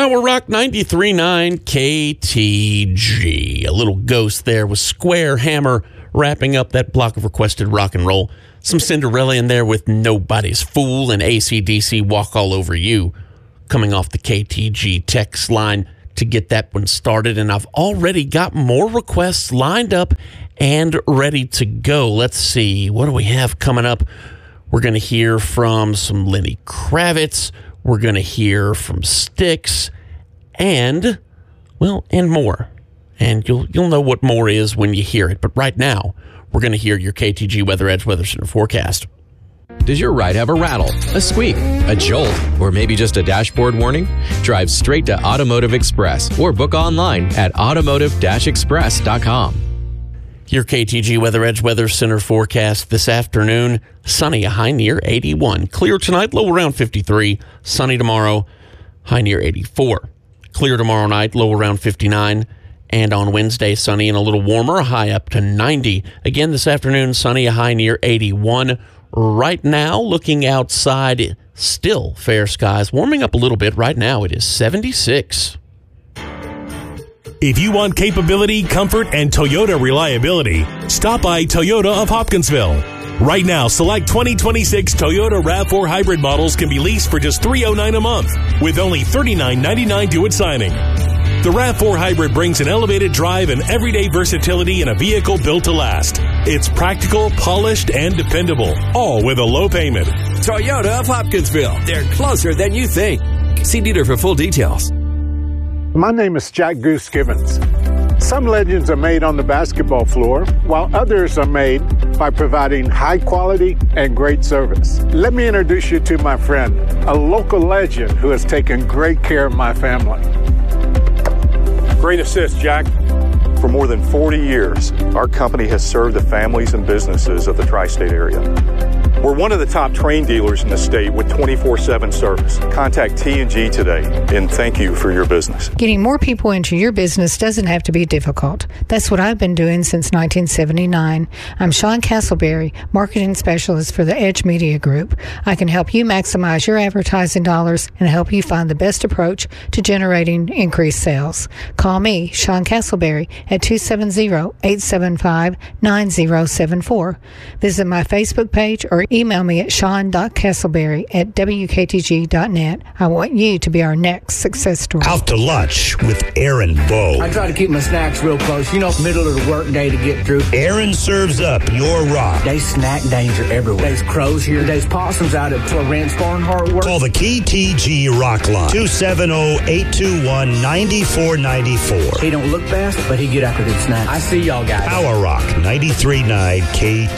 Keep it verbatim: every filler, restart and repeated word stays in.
Power Rock ninety-three point nine K T G. A little Ghost there with Square Hammer wrapping up that block of requested rock and roll. Some Cinderella in there with Nobody's Fool and A C D C Walk All Over You coming off the K T G text line to get that one started. And I've already got more requests lined up and ready to go. Let's see. What do we have coming up? We're going to hear from some Lenny Kravitz. We're going to hear from Styx and, well, and more. And you'll you'll know what more is when you hear it. But right now, we're going to hear your K T G Weather Edge Weather Center forecast. Does your ride have a rattle, a squeak, a jolt, or maybe just a dashboard warning? Drive straight to Automotive Express or book online at automotive dash express dot com. Your K T G Weather Edge Weather Center forecast this afternoon. Sunny, a high near eighty-one. Clear tonight, low around fifty-three. Sunny tomorrow, high near eighty-four. Clear tomorrow night, low around fifty-nine. And on Wednesday, sunny and a little warmer, a high up to ninety. Again, this afternoon, sunny, a high near eighty-one. Right now, looking outside, still fair skies. Warming up a little bit. Right now, it is seventy-six. If you want capability, comfort, and Toyota reliability, stop by Toyota of Hopkinsville. Right now, select twenty twenty-six Toyota RAV four hybrid models can be leased for just three hundred nine dollars a month, with only thirty-nine ninety-nine due at signing. The RAV four Hybrid brings an elevated drive and everyday versatility in a vehicle built to last. It's practical, polished, and dependable, all with a low payment. Toyota of Hopkinsville. They're closer than you think. See dealer for full details. My name is Jack Goose Gibbons. Some legends are made on the basketball floor, while others are made by providing high quality and great service. Let me introduce you to my friend, a local legend who has taken great care of my family. Great assist, Jack. For more than forty years, our company has served the families and businesses of the tri-state area. We're one of the top train dealers in the state with twenty-four seven service. Contact T and G today, and thank you for your business. Getting more people into your business doesn't have to be difficult. That's what I've been doing since nineteen seventy-nine. I'm Sean Castleberry, Marketing Specialist for the Edge Media Group. I can help you maximize your advertising dollars and help you find the best approach to generating increased sales. Call me, Sean Castleberry, at two seven zero, eight seven five, nine zero seven four. Visit my Facebook page or email me at sean dot castleberry at w k t g dot net. I want you to be our next success story. Out to lunch with Aaron Bowe. I try to keep my snacks real close, you know, middle of the work day to get through. Aaron serves up your rock. There's snack danger everywhere. There's crows here. There's possums out at a ranch barn hard work. Call the K T G Rock Line, two seven zero, eight two one, nine four nine four. He don't look fast, but he get after good snacks. I see y'all guys. Power Rock ninety-three point nine K T G.